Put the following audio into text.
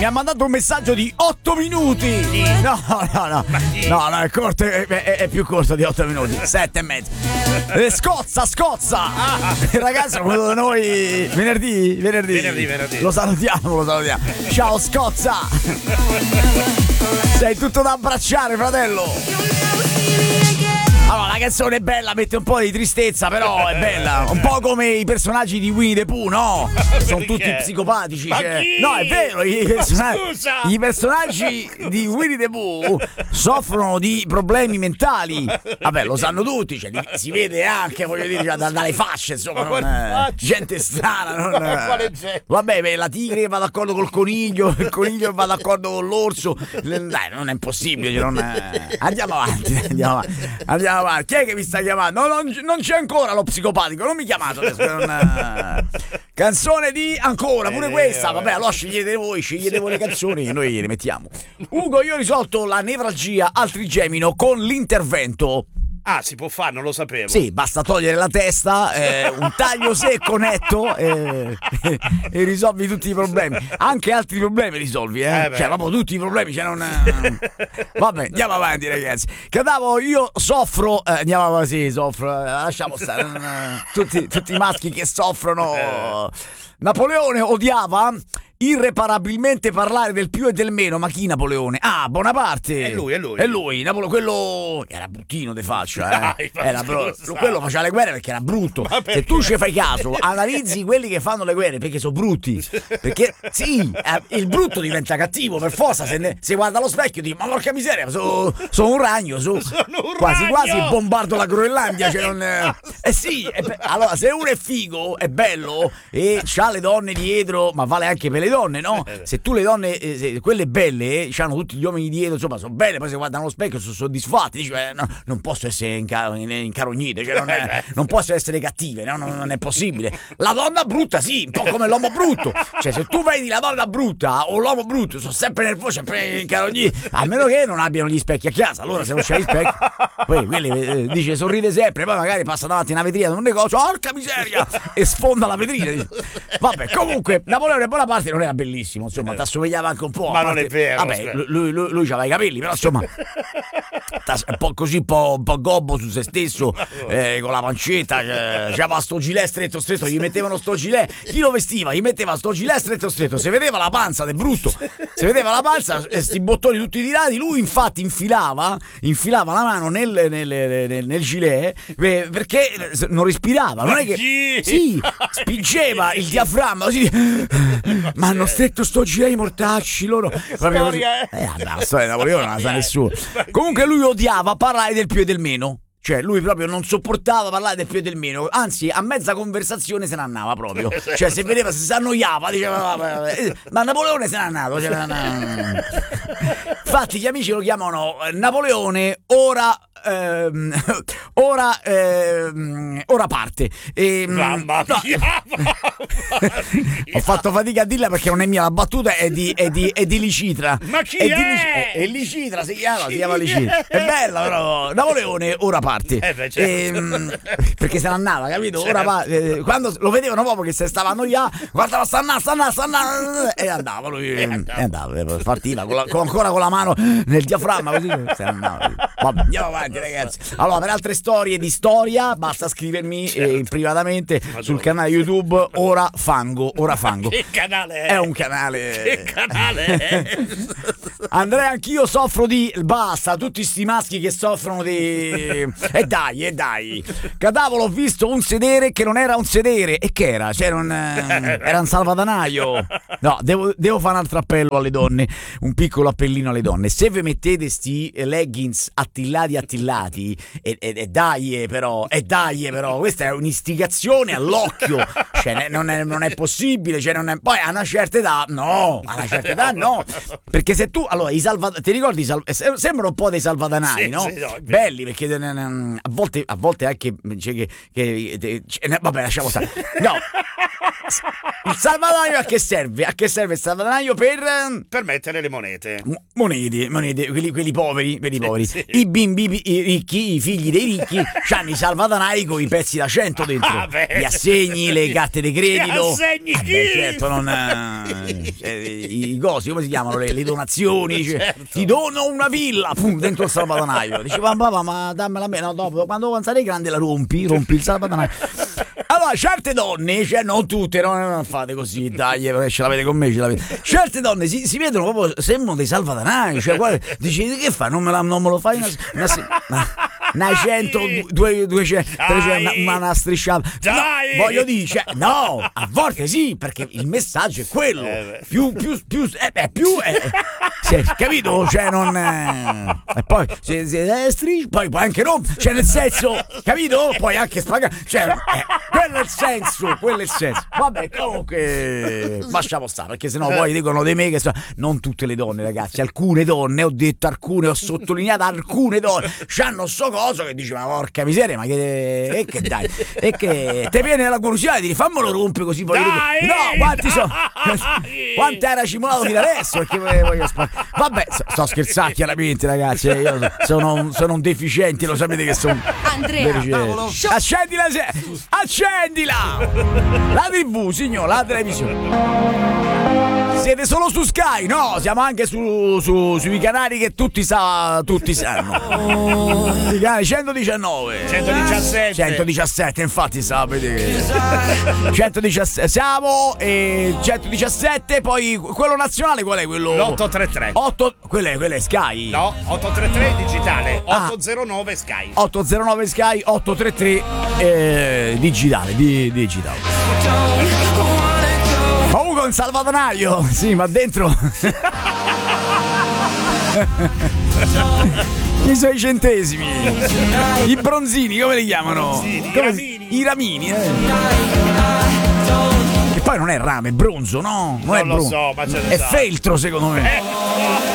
mi ha mandato un messaggio di 8 minuti. Sì. No, è corto, è più corto di 8 minuti, 7 e mezzo. Scozza. Il ragazzo è venuto da noi venerdì. Lo salutiamo. Ciao Scozza. Sei tutto da abbracciare, fratello. Allora, la canzone è bella, mette un po' di tristezza, però è bella. Un po' come i personaggi di Winnie the Pooh, no? Sono tutti psicopatici. Ma cioè... chi? No, è vero, Scusa! i personaggi di Winnie the Pooh soffrono di problemi mentali. Vabbè, lo sanno tutti, cioè, si vede anche, voglio dire, cioè, dalle fasce, insomma, gente strana. Vabbè, la tigre va d'accordo col coniglio, il coniglio va d'accordo con l'orso. Dai, non è impossibile. Andiamo avanti. Chi è che mi sta chiamando? Non c'è ancora lo psicopatico, non mi chiamate adesso. Canzone di ancora, pure questa. Vabbè, allora scegliete voi le canzoni che noi le mettiamo. Ugo, io ho risolto la nevralgia al trigemino con l'intervento. Ah, si può fare, non lo sapevo. Sì, basta togliere la testa, un taglio secco netto e risolvi tutti i problemi. Anche altri problemi risolvi, cioè proprio tutti i problemi, cioè non... Vabbè, andiamo avanti, ragazzi. Cadavo, io soffro, lasciamo stare. Tutti i maschi che soffrono. Napoleone odiava irreparabilmente parlare del più e del meno. Ma chi Napoleone? Ah, Bonaparte. È lui. Quello era bruttino di faccia, quello faceva le guerre perché era brutto. Se tu ci fai caso, analizzi quelli che fanno le guerre perché sono brutti. Perché sì, il brutto diventa cattivo per forza. Se guarda allo specchio dici: ma porca miseria, sono un ragno, quasi bombardo la Groenlandia, cioè non... sì, allora se uno è figo, è bello e c'ha le donne dietro, ma vale anche per le donne, no? Se tu le donne, quelle belle, c'hanno tutti gli uomini dietro, insomma, sono belle, poi se guardano allo specchio sono soddisfatti, dici, no, non posso essere incarognite, cioè non posso essere cattive, no? Non è possibile. La donna brutta sì, un po' come l'uomo brutto, cioè se tu vedi la donna brutta o l'uomo brutto, sono sempre nervosi, sempre incarogniti, a meno che non abbiano gli specchi a casa. Allora se non c'è gli specchi, poi quelli dice sorride sempre, poi magari passa davanti a una vetrina di un negozio, porca miseria, e sfonda la vetrina, dice. Vabbè, comunque Napoleone Bonaparte non era bellissimo, insomma, ti assomigliava anche un po'. Ma non è vero. Vabbè, lui aveva i capelli, però insomma, un po' così, un po' gobbo su se stesso, con la pancetta, c'aveva sto gilet stretto, gli mettevano sto gilet, chi lo vestiva? Gli metteva sto gilet stretto, si vedeva la panza del brutto, si vedeva la panza, sti bottoni tutti tirati, lui infatti infilava la mano nel gilet perché non respirava, non è che sì, spingeva il diaframma così. Ma hanno stretto sto gilet i mortacci loro. Storia, la storia di Napoleone non la sa nessuno. Comunque lui odiava parlare del più e del meno. Cioè lui proprio non sopportava parlare del più e del meno, anzi a mezza conversazione se ne andava proprio. Cioè se vedeva, se si annoiava diceva ma Napoleone se n'è andato, infatti gli amici lo chiamano Napoleone ora parte. Mamma mia. Ho fatto fatica a dirla perché non è mia la battuta, è di Licitra. Ma chi è? È Licitra, si chiama Licitra. È bella però. Napoleone ora parte. Certo. Perché se ne andava, capito? Ora quando lo vedevano proprio che se stava a noiare, guardava, sta andando e andava lui. Andava, partiva ancora con la mano nel diaframma così se ne andava. Vabbè, andiamo avanti, ragazzi. Allora, per altre storie di storia basta scrivermi privatamente sul canale YouTube Ora Fango. Che canale è? È un canale. Che canale è? Andrea, anch'io soffro di... Basta, tutti sti maschi che soffrono di... E dai. Cadavolo, ho visto un sedere che non era un sedere. E che era? Era un salvadanaio. No, devo fare un altro appello alle donne. Un piccolo appellino alle donne. Se vi mettete sti leggings attillati e dai però, questa è un'istigazione all'occhio. Cioè non è possibile, poi a una certa età no, perché se tu allora, ti ricordi sembrano un po' dei salvadanai, Sì, no? sì, no, è vero. Belli, perché a volte anche vabbè, lasciamo stare. No. Il salvadanaio a che serve? A che serve il salvadanaio? Per mettere le monete. Monete, quelli poveri, Sì. I bimbi i ricchi, i figli dei ricchi, c'hanno i salvadanai con i pezzi da 100 dentro. Ah, beh. Gli assegni, le carte di credito. Gli assegni, Certo, i cosi, come si chiamano? Le donazioni. Dice, Certo. ti dono una villa, pum, dentro il salvadanaio. Dice, papà, ma dammela a me. No, dopo, quando sarai grande la rompi il salvadanaio. Allora, certe donne, cioè non tutte, non fate così, dai, ce l'avete con me, ce l'avete. Certe donne si vedono proprio, sembrano dei salvadanai, cioè, dici, che fa? Non me lo fai una 100, 200, 300, una strisciata. Dai! No, voglio dire, cioè, no, a volte sì, perché il messaggio è quello. Più, capito? Cioè, non. E poi, poi puoi anche non. Cioè, nel senso, capito? Puoi anche spagare. Cioè, quello è il senso, Vabbè, comunque lasciamo stare, perché sennò poi dicono di me che non tutte le donne, ragazzi, alcune donne, ho sottolineato alcune donne, c'hanno sto coso che dice, ma porca miseria, ma che dai, e che te viene la curiosità di dire, fammelo rompere così poi Dai! no, quanti sono? Quanto era cimolato fino adesso? Perché voglio vabbè, sto scherzando chiaramente, ragazzi, io sono un deficiente, lo sapete che sono Andrea, accendila la TV, signor, la televisione. Siete solo su Sky? No, siamo anche sui canali che tutti sanno. I canali 119 117, infatti sapete 117 siamo, e 117, poi quello nazionale qual è? Quello L'833. Quello è Sky. No, 833 digitale, 809 Sky. 809 Sky, 833 digitale. Comunque un salvadanaio, sì, ma dentro i suoi centesimi, i bronzini, come li chiamano? I ramini. Che poi non è rame, è bronzo, no? Non è lo bronzo. so, ma ce ne è sa. feltro, secondo me.